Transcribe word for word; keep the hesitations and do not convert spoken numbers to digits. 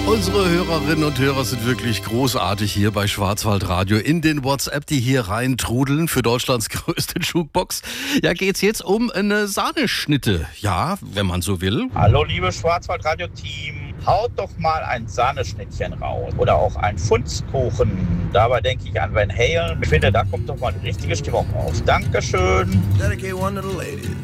Unsere Hörerinnen und Hörer sind wirklich großartig hier bei Schwarzwaldradio in den WhatsApp, die hier reintrudeln für Deutschlands größte Jukebox. Ja, geht's jetzt um eine Sahneschnitte. Ja, wenn man so will. Hallo, liebe Schwarzwaldradio-Team. Haut doch mal ein Sahneschnittchen raus. Oder auch ein Pfundskuchen. Dabei denke ich an Van Halen. Ich finde, da kommt doch mal die richtige Stimmung auf. Dankeschön. Dedicate one to the ladies.